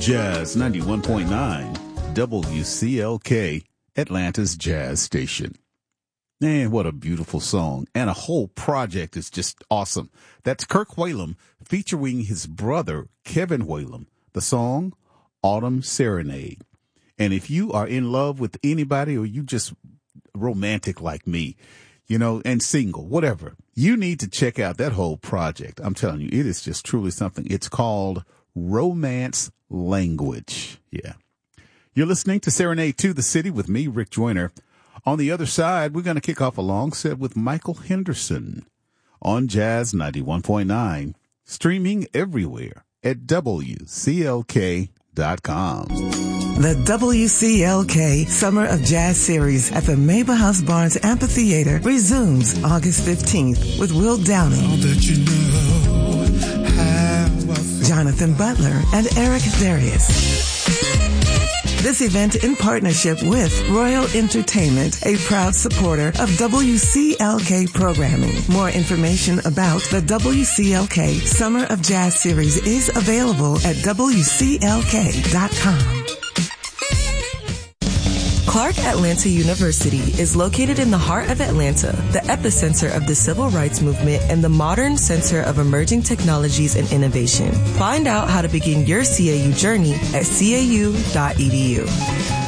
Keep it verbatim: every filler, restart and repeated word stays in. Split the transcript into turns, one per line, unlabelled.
Jazz ninety-one point nine, W C L K, Atlanta's Jazz Station. Man, what a beautiful song. And a whole project is just awesome. That's Kirk Whalum featuring his brother, Kevin Whalum. The song, Autumn Serenade. And if you are in love with anybody or you just romantic like me, you know, and single, whatever, you need to check out that whole project. I'm telling you, it is just truly something. It's called Romance Language. Yeah. You're listening to Serenade to the City with me, Rick Joyner. On the other side, we're going to kick off a long set with Michael Henderson on Jazz ninety-one point nine, streaming everywhere at W C L K dot com.
The W C L K Summer of Jazz Series at the Mabel House Barnes Amphitheater resumes August fifteenth with Will Downing, you know, Jonathan Butler, and Eric Darius. This event in partnership with Royal Entertainment, a proud supporter of W C L K programming. More information about the W C L K Summer of Jazz Series is available at W C L K dot com.
Clark Atlanta University is located in the heart of Atlanta, the epicenter of the civil rights movement and the modern center of emerging technologies and innovation. Find out how to begin your C A U journey at C A U dot E D U.